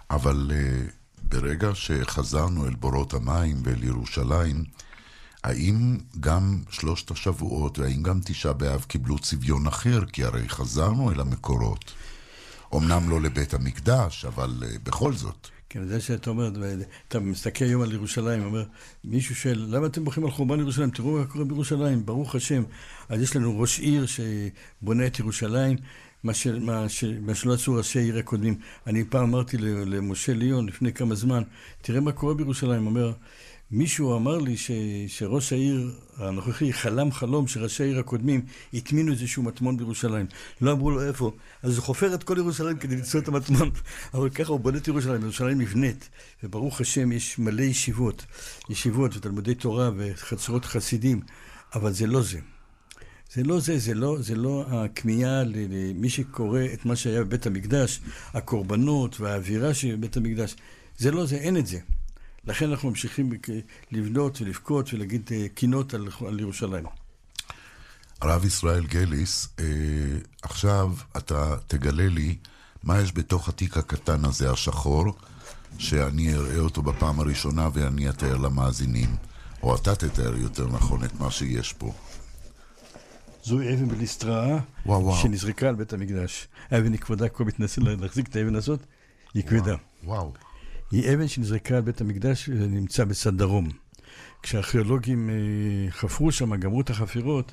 אבל ברגע שחזרנו אל בורות המים ואל ירושלים, האם גם שלושת השבועות והאם גם תשעה באב קיבלו צביון אחר? כי הרי חזרנו אל המקורות. אמנם לא לבית המקדש, אבל בכל זאת. כן, זה שאתה אומר, אתה מסתכל היום על ירושלים, אומר, מישהו שואל, למה אתם בוכים על חורבן ירושלים? תראו מה קורה בירושלים, ברוך השם. אז יש לנו ראש עיר שבונה את ירושלים, מה שלא עשו ראשי עיר הקודמים. אני פעם אמרתי למשה ליון לפני כמה זמן, תראה מה קורה בירושלים. אומר, מישהו אמר לי שראש העיר הנוכחי חלם חלום שראשי העיר הקודמים התמינו איזשהו מטמון בירושלים. לא אמרו לו איפה. אז הוא חופר את כל ירושלים כדי למצוא את המטמון. אבל ככה הוא בונה את ירושלים. ירושלים נבנית. וברוך השם יש מלא ישיבות ותלמודי תורה וחצרות חסידים. אבל זה לא זה. זה לא הכמיהה למי שקורא את מה שהיה בבית המקדש, הקורבנות והאווירה שבבית המקדש. זה לא זה, אין את זה. לכן אנחנו ממשיכים לבנות ולבכות ולהגיד קינות על ירושלים. הרב ישראל גליס, עכשיו אתה תגלה לי מה יש בתוך התיק הקטן הזה השחור, שאני אראה אותו בפעם הראשונה ואני אתאר למאזינים, או אתה תתאר יותר נכון את מה שיש פה. זוהי אבן בליסטראה שנזרקה על בית המקדש. האבן היא כבודה, כה מתנסה להחזיק את האבן הזאת, היא כבדה. וואו. היא אבן שנזרקה על בית המקדש ונמצא בצד דרום. כשהארכיאולוגים חפרו שם, גמרו את החפירות,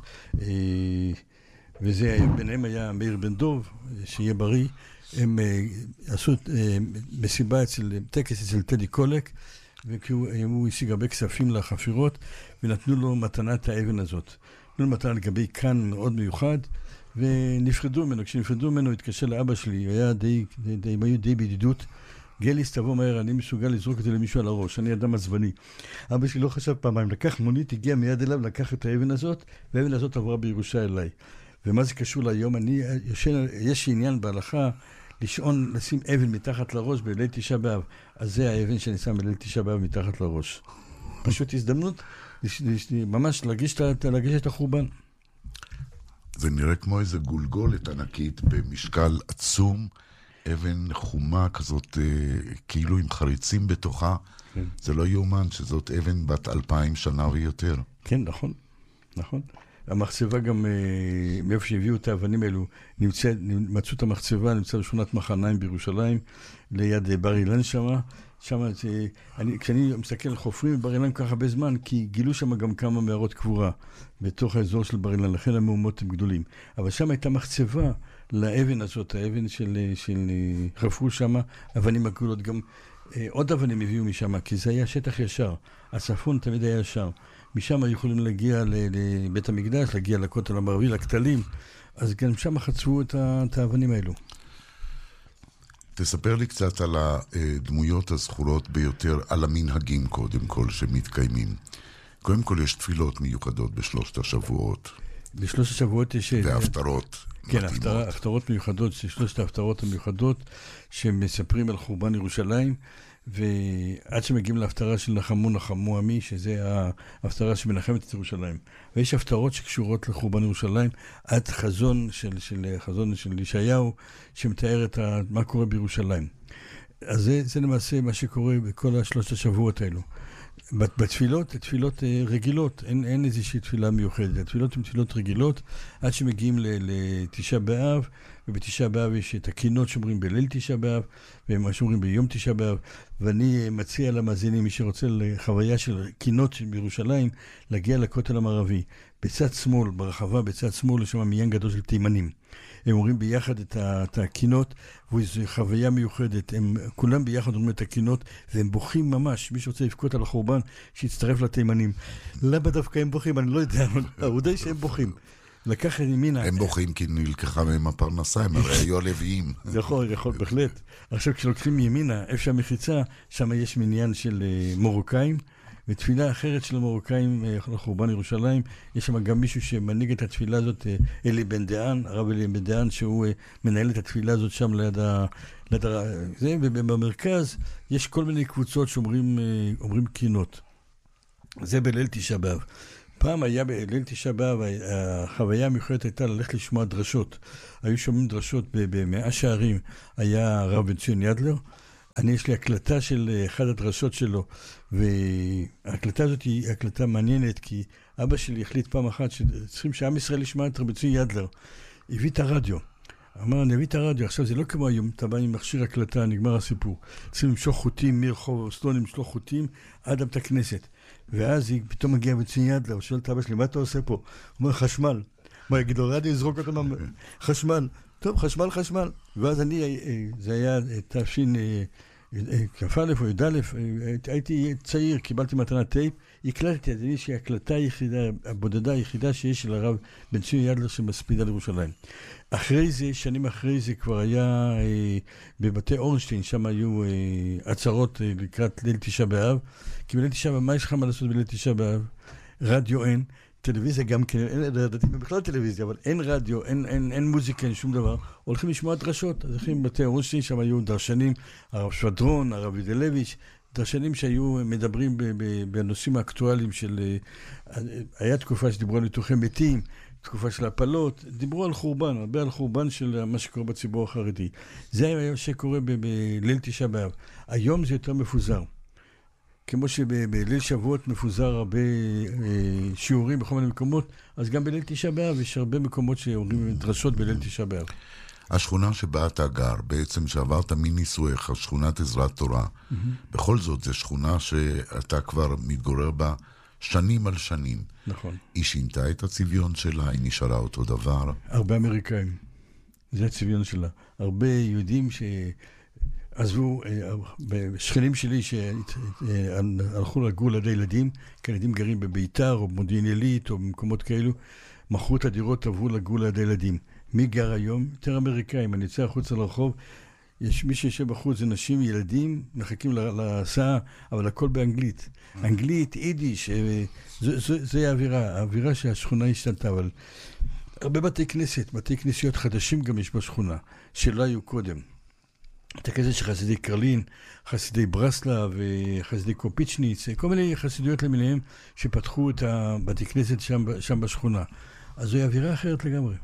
וזה ביניהם היה מאיר בן דוב, שיהיה בריא, הם עשו מסיבה טקס אצל טדי קולק, והוא השיג הרבה כספים לחפירות, ונתנו לו מתנת האבן הזאת. נתנו לו מתנה לגבי כאן מאוד מיוחד, ונפרדו ממנו. כשנפרדו ממנו התקשר לאבא שלי, הם היו די בידידות, גליס, תבוא מהר, אני מסוגל לזרוק את זה למישהו על הראש, אני אדם עצבני. אבא שלי לא חשב פעמיים, לקח מונית, הגיע מיד אליו, לקח את האבן הזאת, והאבן הזאת עברה בירושה אליי. ומה זה קשור להיום? יש עניין בהלכה, לשים אבן מתחת לראש בליל תשעה באב. אז זה האבן שאני שם בליל תשעה באב מתחת לראש. פשוט הזדמנות, ממש להגיש את החורבן. זה נראה כמו איזה גולגולת ענקית במשקל עצום, אבן חומה כזאת, כאילו עם חריצים בתוכה. כן. זה לא יאומן שזאת אבן בת 2000 שנה ויותר. כן, נכון. המחצבה גם, מאיפה שהביאו את האבנים האלו, מצאו את המחצבה, נמצא בשכונת מחניים בירושלים, ליד בר אילן שמה. כשאני מסתכל על חופרים בבר אילן כל כך הרבה זמן, כי גילו שם גם כמה מערות קבורה בתוך האזור של בר אילן, לכן המהומות הם גדולים. אבל שם הייתה מחצבה לאבן הזאת, האבן של חפרו שם, אבנים הגדולות, גם עוד אבנים הביאו משם, כי זה היה שטח ישר. הצפון תמיד היה ישר. משם היו יכולים להגיע לבית המקדש, להגיע לכותל המערבי, לכתלים, אז גם שם חצבו את האבנים האלו. תספר לי קצת על הדמויות הזכורות ביותר, על המנהגים קודם כל שמתקיימים. קודם כל יש תפילות מיוחדות בשלושת השבועות. בשלושת השבועות יש... והפטרות. כן, הפטרות מיוחדות, שלושת ההפטרות המיוחדות שמספרים על חורבן ירושלים, ועד שמגיעים להפטרה של נחמו עמי, שזה ההפטרה שמנחמת את ירושלים. ויש הפטרות שקשורות לחורבן ירושלים, עד חזון של ישעיהו, שמתאר מה קורה בירושלים. אז זה למעשה מה שקורה בכל השלושת השבועות האלו. בתפילות, תפילות רגילות, אין איזושהי תפילה מיוחדת. התפילות הן תפילות רגילות, עד שמגיעים לתשעה באב, ובתשעה באב יש את הקינות שאומרים בליל תשעה באב, ומה שאומרים ביום תשעה באב, ואני מציע למאזינים, מי שרוצה לחוויה של קינות בירושלים, להגיע לכותל המערבי. בצד שמאל, ברחבה, בצד שמאל, יש שם מניין גדול של תימנים. הם אומרים ביחד את הקינות, וזו חוויה מיוחדת. הם כולם ביחד אומרים את הקינות, והם בוכים ממש. מי שרוצה לבכות על החורבן, שיצטרף לתימנים. למה דווקא הם בוכים? אני לא יודע, העובדה היא שהם בוכים. לקח ימינה. הם בוכים כי נלקחה מהם הפרנסה, הם הרי היו לוויים. יכול, בהחלט. עכשיו, כשלוקחים ימינה, איפה שהמחיצה, שם יש מניין של מרוקאים, ותפילה אחרת של המרוקאים לחורבן ירושלים, יש שם גם מישהו שמנהיג את התפילה הזאת, אלי בן דהן, הרב אלי בן דהן, שהוא מנהל את התפילה הזאת שם ליד זה, ובמרכז יש כל מיני קבוצות שאומרים קינות. זה בליל תשעה באב. פעם היה בליל תשעה באב, החוויה המיוחדת הייתה ללכת לשמוע דרשות. היו שומעים דרשות במאה שערים, היה הרב בן ציון ידלר, יש לי הקלטה של אחד הדרשות שלו, וההקלטה הזאת היא הקלטה מעניינת, כי אבא שלי החליט פעם אחת שצריכים שעם ישראל ישמע את רבי צבי ידלר. הביא את הרדיו. אמר, אני אביא את הרדיו. עכשיו זה לא כמו היום, אתה בא עם מכשיר הקלטה, נגמר הסיפור. צריכים למשוך חוטים, מרחוב סלון למשוך חוטים, עד בית הכנסת. ואז היא פתאום מגיעה רבי צבי ידלר, ושואל את אבא שלי, מה אתה עושה פה? הוא אומר, חשמל. מה, יגיד לו, רדיו יזרוק אותו חשמל. טוב, חשמל. ואז זה היה תשין כ"א או י"א, הייתי צעיר, קיבלתי מתנת טייפ, הקלטתי, אז יש לי הקלטה הבודדה היחידה שיש של הרב בן צבי ידלר שמספיד על ירושלים. אחרי זה, שנים אחרי זה, כבר היה בבתי אורנשטיין, שם היו עצרות לקראת ליל תשעה באב, כי בליל תשעה באב, מה יש לך מה לעשות בליל תשעה באב? רדיו אין. טלוויזיה גם כן, אין בכלל טלוויזיה, אבל אין רדיו, אין מוזיקה, אין שום דבר. הולכים לשמוע דרשות, אז הולכים בבתי אורנשטיין, שם היו דרשנים, הרב שדרון, הרב ידלביץ', דרשנים שהיו מדברים בנושאים האקטואליים של... היה תקופה שדיברו על ניתוחי מתים, תקופה של הפלות, דיברו על חורבן, הרבה על חורבן של מה שקורה בציבור החרדי. זה היה שקורה בליל תשעה באב. היום זה יותר מפוזר. כמו שבליל שבועות מפוזר הרבה שיעורים בכל מיני מקומות, אז גם בליל תשעה באב יש הרבה מקומות שאומרים דרשות בליל תשעה באב. השכונה שבה אתה גר, בעצם שעברת מנישואיך, שכונת עזרת תורה, בכל זאת זו שכונה שאתה כבר מתגורר בה שנים על שנים. נכון. היא שינתה את הצביון שלה, היא נשארה אותו דבר. הרבה אמריקאים, זה הצביון שלה. הרבה יהודים עזבו, שכנים שלי שהלכו לגור לידי ילדים, כי ילדים גרים בביתר או במודיעין עילית או במקומות כאלו, מכרו את הדירות, עברו לגור לידי ילדים. מי גר היום? יותר אמריקאים. אני יוצא החוצה לרחוב, יש מי שישב בחוץ, זה נשים, ילדים, מחכים להסעה, אבל הכל באנגלית. אנגלית, יידיש, זה האווירה שהשכונה השתנתה, אבל הרבה בתי כנסיות חדשים גם יש בשכונה, שלא היו קודם. אתה כזה שחסידי קרלין, חסידי ברסלה וחסידי קופיצ'ניץ, כל מיני חסידויות למיניהם שפתחו את הבתי כנסת שם בשכונה. אז זו אווירה אחרת לגמרי.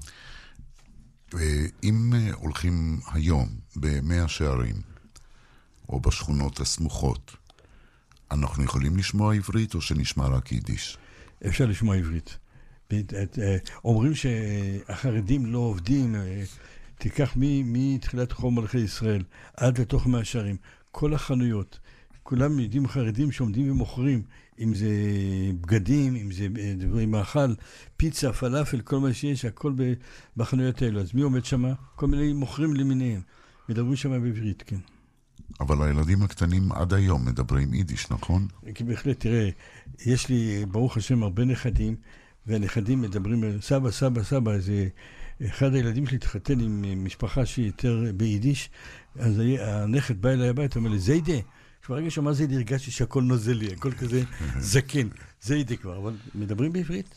אם הולכים היום במאה שערים, או בשכונות הסמוכות, אנחנו יכולים לשמוע עברית או שנשמע רק יידיש? אפשר לשמוע עברית. אומרים שהחרדים לא עובדים, תיקח מתחילת חום מלכי ישראל עד לתוך מאה שערים, כל החנויות, כולם יודעים חרדים שעומדים ומוכרים, אם זה בגדים, אם זה דברי מאכל, פיצה, פלאפל, כל מה שיש, הכל בחנויות האלו. אז מי עומד שם? כל מיני מוכרים למיניהם. מדברים שם בעברית, כן. אבל הילדים הקטנים עד היום מדברים יידיש, נכון? כי בהחלט, תראה, יש לי, ברוך השם, הרבה נכדים, והנכדים מדברים, סבא, זה... אחד הילדים שלי התחתן עם משפחה שהיא יותר ביידיש, אז הנכד בא אליי הביתה, אומר לי, זיידה. כבר רגע שמה זיידה, הרגשתי שהכל נוזל לי, הכל כזה זקן. זיידה כבר, אבל מדברים בעברית.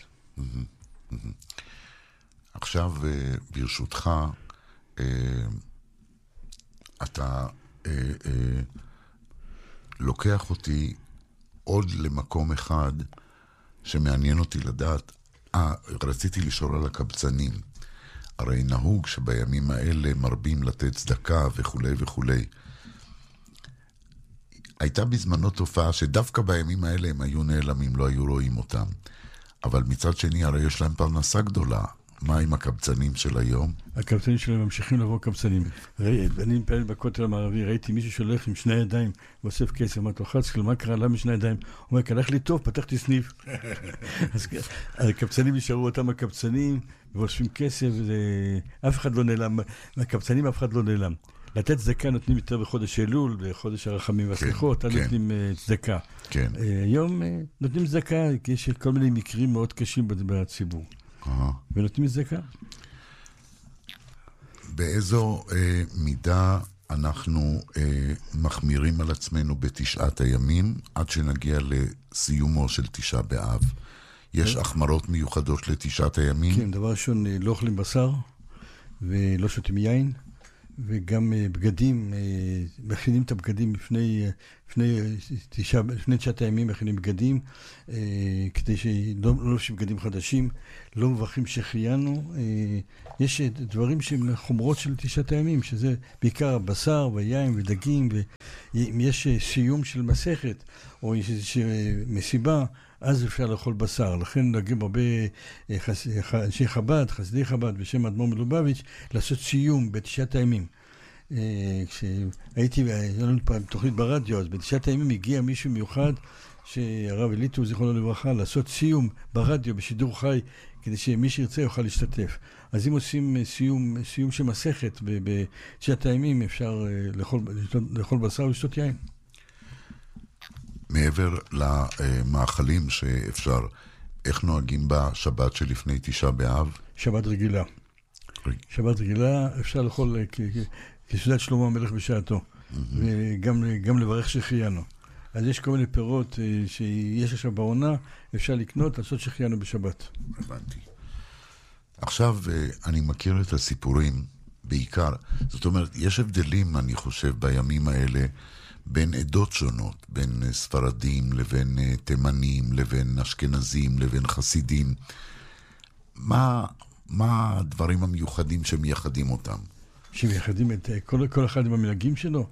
עכשיו, ברשותך, אתה לוקח אותי עוד למקום אחד שמעניין אותי לדעת. רציתי לשאול על הקבצנים. הרי נהוג שבימים האלה מרבים לתת צדקה וכו' וכו'. הייתה בזמנו תופעה שדווקא בימים האלה הם היו נעלמים, לא היו רואים אותם. אבל מצד שני, הרי יש להם פרנסה גדולה. מה עם הקבצנים של היום? הקבצנים שלהם ממשיכים לבוא קבצנים. אני מפעיל בכותל המערבי, ראיתי מישהו שהולך עם שני ידיים ואוסף כסף, אמרתי לו, חצקל, מה קרה? למה שני ידיים? הוא אומר, הלך לי טוב, פתחתי סניף. אז הקבצנים נשארו אותם הקבצנים, ואוספים כסף, אף אחד לא נעלם. מהקבצנים אף אחד לא נעלם. לתת צדקה נותנים יותר בחודש אלול, בחודש הרחמים והסליחות, נותנים צדקה. היום נותנים צדקה, כי יש כל מיני מקרים מאוד קשים בציבור. ונותנים צדקה. באיזו מידה אנחנו מחמירים על עצמנו בתשעת הימים, עד שנגיע לסיומו של תשעה באב? יש החמרות מיוחדות לתשעת הימים? כן, דבר ראשון, לא אוכלים בשר, ולא שותים יין, וגם בגדים, מכינים את הבגדים לפני תשעת הימים, מכינים בגדים, כדי שלא לובשים בגדים חדשים, לא מברכים שהחיינו. יש דברים שהם חומרות של תשעת הימים, שזה בעיקר בשר ויין ודגים, ואם יש סיום של מסכת, או יש איזושהי מסיבה, אז אפשר לאכול בשר. לכן נוהגים הרבה אנשי חב"ד, חסידי חב"ד בשם אדמו"ר מלובביץ', לעשות סיום בתשעת הימים. כשהייתי, היה לנו פעם תוכנית ברדיו, אז בתשעת הימים הגיע מישהו מיוחד, שהרב אליטו זיכרונו לברכה, לעשות סיום ברדיו, בשידור חי, כדי שמי שירצה יוכל להשתתף. אז אם עושים סיום של מסכת בתשעת הימים, אפשר לאכול בשר ולשתות יין. מעבר למאכלים שאפשר, איך נוהגים בשבת שלפני תשעה באב? שבת רגילה. שבת רגילה אפשר לאכול כסעודת שלמה המלך בשעתו, וגם לברך שהחיינו. אז יש כל מיני פירות שיש עכשיו בעונה, אפשר לקנות, לעשות שהחיינו בשבת. הבנתי. עכשיו אני מכיר את הסיפורים בעיקר, זאת אומרת, יש הבדלים, אני חושב, בימים האלה, בין עדות שונות, בין ספרדים לבין תימנים, לבין אשכנזים, לבין חסידים. מה הדברים המיוחדים שמייחדים אותם? שמייחדים את כל אחד עם המנהגים שלו?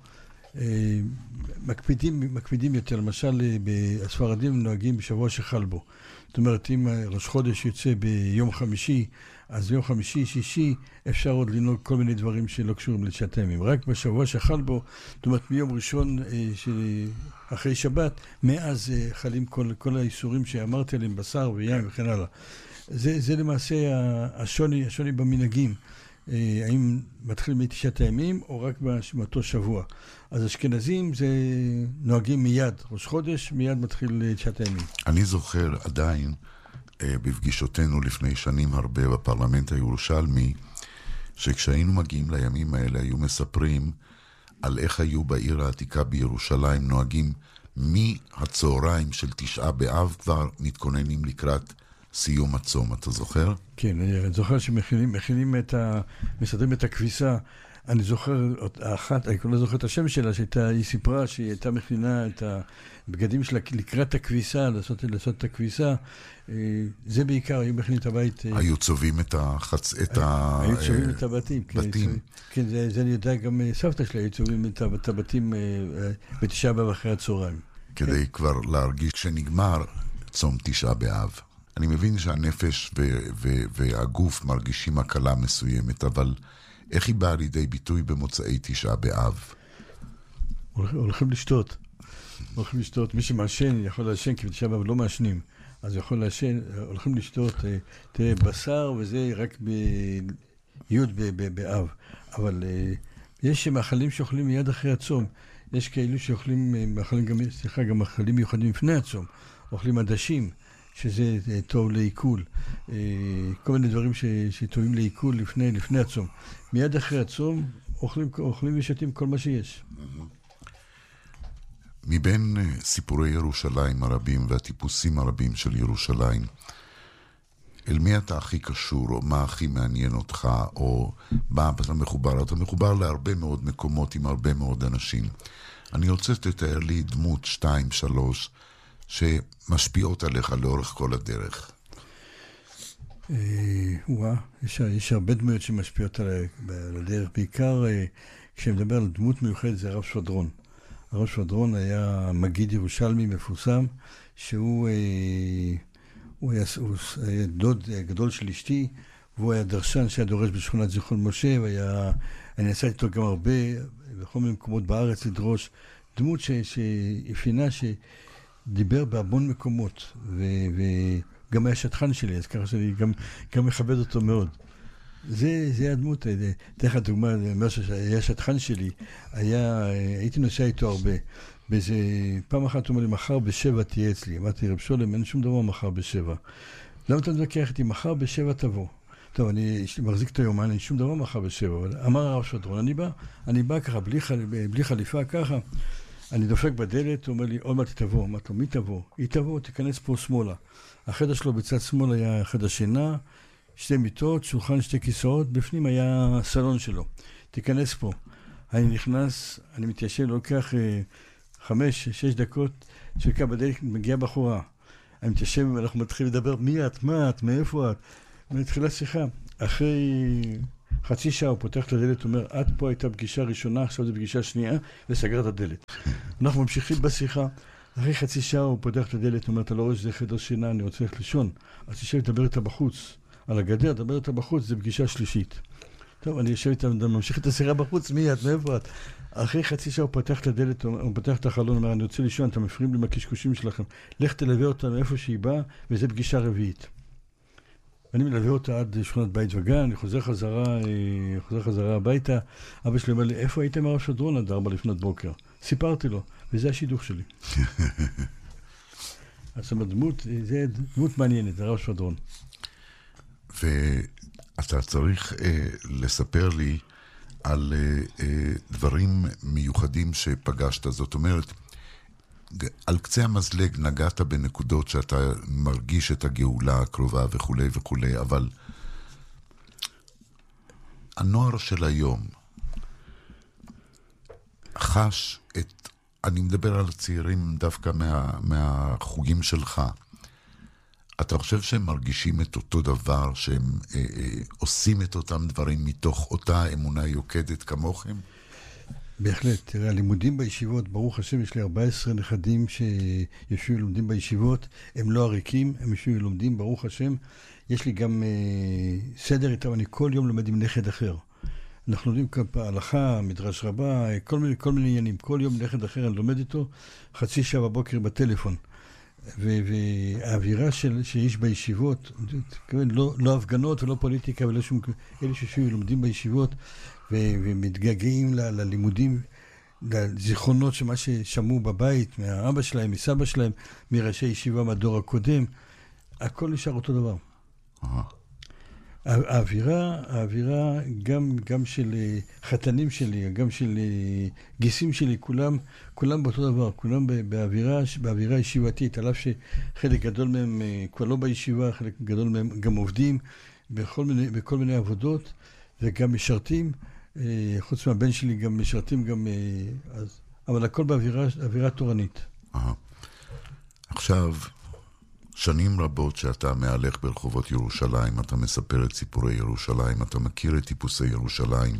מקפידים יותר. למשל, הספרדים נוהגים בשבוע שחל בו. זאת אומרת, אם ראש חודש יוצא ביום חמישי, אז ביום חמישי, שישי, אפשר עוד לנהוג כל מיני דברים שלא קשורים לתשעת הימים. רק בשבוע שחל בו, זאת אומרת, מיום ראשון אחרי שבת, מאז חלים כל האיסורים שאמרתי עליהם, בשר ויין וכן הלאה. זה למעשה השוני במנהגים. האם מתחילים מתשעת הימים או רק באותו שבוע. אז אשכנזים זה נוהגים מיד, ראש חודש, מיד מתחיל תשעת הימים. אני זוכר עדיין, בפגישותינו לפני שנים הרבה בפרלמנט הירושלמי, שכשהיינו מגיעים לימים האלה היו מספרים על איך היו בעיר העתיקה בירושלים נוהגים מהצהריים של תשעה באב כבר מתכוננים לקראת סיום הצום, אתה זוכר? כן, אני זוכר שמכינים מסדרים את הכביסה. אני זוכר אחת, אני לא זוכר את השם שלה, היא סיפרה שהיא הייתה מכינה את הבגדים שלה לקראת הכביסה, לעשות את הכביסה. זה בעיקר, היו מכינים את הבית. היו צובעים את היו צובעים את הבתים. כן, זה אני יודע, גם סבתא שלה היו צובעים את הבתים בתשעה באב אחרי הצהריים. כדי כבר להרגיש כשנגמר צום תשעה באב. אני מבין שהנפש והגוף מרגישים הקלה מסוימת, אבל איך היא באה לידי ביטוי במוצאי תשעה באב? הולכים לשתות. מי שמעשן יכול לעשן, כי בתשעה באב לא מעשנים. אז יכול לעשן, הולכים לשתות, תראה, בשר וזה רק בי' באב. אבל יש מאכלים שאוכלים מיד אחרי הצום. יש כאלו שאוכלים גם מאכלים מיוחדים לפני הצום. אוכלים עדשים. שזה טוב לעיכול, כל מיני דברים שטובים לעיכול לפני הצום. מיד אחרי הצום אוכלים ושתים כל מה שיש. מבין סיפורי ירושלים הרבים והטיפוסים הרבים של ירושלים, אל מי אתה הכי קשור, או מה הכי מעניין אותך, או מה אתה מחובר? אתה מחובר להרבה מאוד מקומות עם הרבה מאוד אנשים. אני רוצה שתתאר לי דמות 2-3 שמשפיעות עליך לאורך כל הדרך. יש הרבה דמויות שמשפיעות על הדרך. בעיקר כשמדבר על דמות מיוחדת זה הרב שפדרון. הרב שפדרון היה מגיד ירושלמי מפורסם, שהוא היה דוד גדול של אשתי, והוא היה דרשן שהיה דורש בשכונת זיכרון משה, אני נסעתי איתו גם הרבה, בכל מיני מקומות בארץ לדרוש. דמות שאפינה דיבר בהמון מקומות, וגם היה שטחן שלי, אז ככה שאני גם מכבד אותו מאוד. זה הדמות. אתן לך דוגמה, אומר שהיה שטחן שלי, הייתי נוסע איתו הרבה. באיזה פעם אחת הוא אומר לי, מחר ב7 תהיה אצלי. אמרתי, רב שולם, אין שום דבר מחר ב7. למה אתה מתווכח איתי? מחר ב7 תבוא. טוב, אני מחזיק את היומן, אין שום דבר מחר ב7. אבל אמר הרב שפדרון, אני בא ככה, בלי חליפה ככה. אני דופק בדלת, הוא אומר לי, עוד מעט תבוא. אמרתי לו, מי תבוא? היא תבוא, תיכנס פה שמאלה. החדר שלו בצד שמאל היה חדר שינה, 2 מיטות, שולחן, 2 כיסאות, בפנים היה סלון שלו. תיכנס פה. אני נכנס, אני מתיישב, לוקח 5-6 דקות, שקע בדלת, מגיעה בחורה. אני מתיישב, ואנחנו מתחילים לדבר, מי את, מה את, מאיפה את? ומתחילה שיחה. אחרי חצי שעה הוא פותח את הדלת, הוא אומר, את פה הייתה פגישה ראשונה, עכשיו זו פגישה שנייה, וסגר את הדלת. אנחנו ממשיכים בשיחה. אחרי חצי שעה הוא פותח את הדלת, הוא אומר, אתה לא רואה שזה חדר שינה, אני רוצה ללכת לישון. אז תשב לדבר איתה בחוץ. על הגדר, לדבר איתה בחוץ, זו פגישה שלישית. טוב, אני יושב איתה, ממשיך את השיחה בחוץ, מי את, מאיפה את? אחרי חצי שעה הוא פותח את הדלת, הוא פותח את החלון, הוא אומר, אני רוצה לישון, אתם מפריעים לי מהקשקושים שלכם. לך תלווה אותה מאיפה שהיא באה, וזו פגישה רביעית. אני מלווה אותה עד שכונת בית וגן, אני חוזר חזרה הביתה. אבא שלי אומר לי, איפה היית עם הרב שדרון עד 4 לפנות בוקר? סיפרתי לו, וזה השידוך שלי. אז זה דמות מעניינת, הרב שדרון. ואתה צריך לספר לי על דברים מיוחדים שפגשת. זאת אומרת, על קצה המזלג נגעת בנקודות שאתה מרגיש את הגאולה הקרובה וכו' וכו', אבל הנוער של היום חש את, אני מדבר על הצעירים דווקא מהחוגים שלך, אתה חושב שהם מרגישים את אותו דבר, שהם עושים את אותם דברים מתוך אותה אמונה יוקדת כמוכם? בהחלט, תראה, הלימודים בישיבות, ברוך השם, יש לי 14 נכדים שיושבים ולומדים בישיבות, הם לא עריקים, הם יושבים ולומדים, ברוך השם. יש לי גם סדר איתם, אני כל יום לומד עם נכד אחר. אנחנו לומדים הלכה, מדרש רבה, כל מיני עניינים, כל יום נכד אחר אני לומד איתו, חצי שעה בבוקר בטלפון. והאווירה שיש בישיבות, לא הפגנות ולא פוליטיקה ולא שום, אלה שיושבים ולומדים בישיבות, ומתגעגעים ללימודים, לזיכרונות שמה ששמעו בבית, מהאבא שלהם, מסבא שלהם, מראשי ישיבה מהדור הקודם, הכל נשאר אותו דבר. האווירה גם של חתנים שלי, גם של גיסים שלי, כולם באותו דבר, כולם באווירה ישיבתית, על אף שחלק גדול מהם כבר לא בישיבה, חלק גדול מהם גם עובדים בכל מיני עבודות, וגם משרתים, חוץ מהבן שלי גם משרתים גם, אבל הכל באווירה תורנית. עכשיו, שנים רבות שאתה מהלך ברחובות ירושלים, אתה מספר את סיפורי ירושלים, אתה מכיר את טיפוסי ירושלים,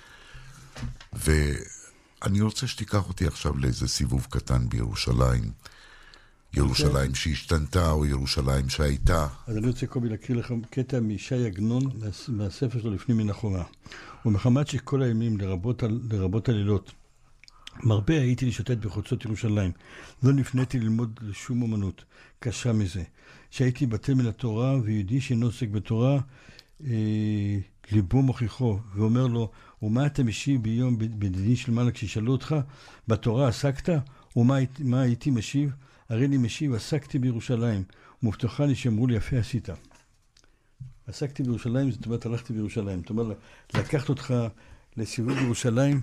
ואני רוצה שתיקח אותי עכשיו לאיזה סיבוב קטן בירושלים, ירושלים שהשתנתה או ירושלים שהייתה. אז אני רוצה קובי להקריא לכם קטע משי עגנון מהספר שלו לפנים מן החומה. ומחמת שכל הימים לרבות הלילות מרבה הייתי לשוטט בחוצות ירושלים, לא נפניתי ללמוד לשום אומנות קשה מזה, שהייתי בטל מן התורה, ויהודי שאינו עוסק בתורה ליבו מוכיחו, ואומר לו, ומה אתה משיב ביום בדיני של מעלה כשישאלו אותך, בתורה עסקת? ומה הייתי משיב? הרי אני משיב, עסקתי בירושלים, ומובטחני שאמרו לי, יפה עשית. עסקתי בירושלים, זאת אומרת, הלכתי בירושלים. זאת אומרת, לקחת אותך לסיבוב בירושלים,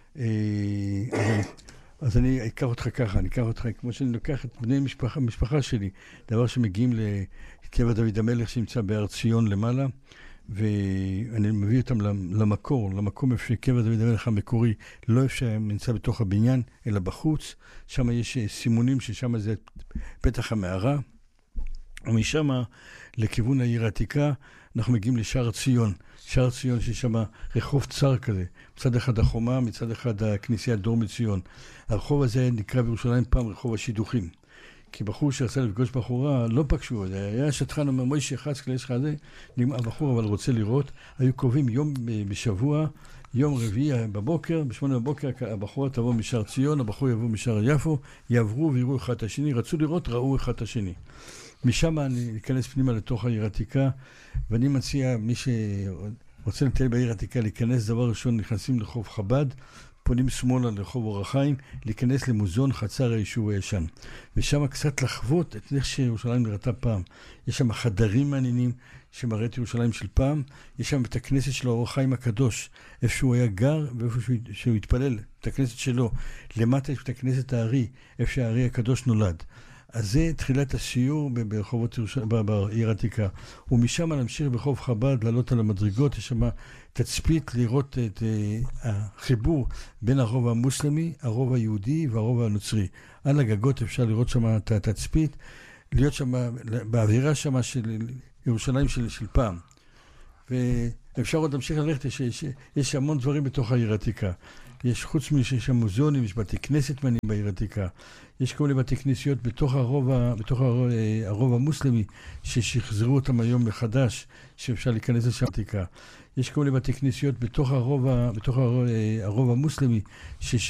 אז אני אקח אותך ככה, אני אקח אותך כמו שאני לוקח את בני המשפחה שלי, דבר שמגיעים לקבר דוד המלך שנמצא בהר ציון למעלה, ואני מביא אותם למקום איפה שקבר דוד המלך המקורי, לא איפה שנמצא בתוך הבניין, אלא בחוץ, שם יש סימונים ששם זה פתח המערה, ומשם לכיוון העיר העתיקה, אנחנו מגיעים לשער ציון, שער ציון ששם רחוב צר כזה, מצד אחד החומה, מצד אחד הכנסייה דור מציון. הרחוב הזה נקרא בירושלים פעם רחוב השידוכים, כי בחור שרצה לפגוש בחורה, לא פגשו, היה שטחן, אומר, מוישה חץ, יש לך זה, הבחור אבל רוצה לראות, היו קובעים יום בשבוע, יום רביעי בבוקר, ב8 בבוקר, הבחורה תבוא משער ציון, הבחור יבוא משער יפו, יעברו ויראו אחד את השני, רצו לראות, ראו אחד את השני. משם אני אכנס פנימה לתוך העיר העתיקה, ואני מציע, מי שרוצה לטייל בעיר העתיקה, להיכנס דבר ראשון, נכנסים לחוב חב"ד, פונים שמאלה לרחוב אור החיים, להיכנס למוזיאון חצר היישוב הישן. ושם קצת לחוות את איך שירושלים נראתה פעם. יש שם חדרים מעניינים שמראה את ירושלים של פעם, יש שם את הכנסת של אור החיים הקדוש, איפה שהוא היה גר ואיפה שהוא התפלל, את הכנסת שלו. למטה יש את הכנסת הארי, איפה שהארי הקדוש נולד. אז זה תחילת השיעור ברחובות ירושלים, בעיר העתיקה. ומשם נמשיך ברחוב חב"ד, לעלות על המדרגות, יש שם תצפית לראות את החיבור בין הרוב המוסלמי, הרוב היהודי והרוב הנוצרי. על הגגות אפשר לראות שם את התצפית, להיות שם, באווירה שם של ירושלים של פעם. ואפשר עוד להמשיך ללכת, יש המון דברים בתוך העיר העתיקה. יש חוץ שיש שם מוזיאונים, יש בתי כנסת מעניינים בעיר העתיקה. יש כל מיני בתי כנסיות בתוך הרוב המוסלמי, ששחזרו אותם היום מחדש, שאפשר להיכנס לשם העתיקה. יש כל מיני בתי כנסיות בתוך הרוב המוסלמי,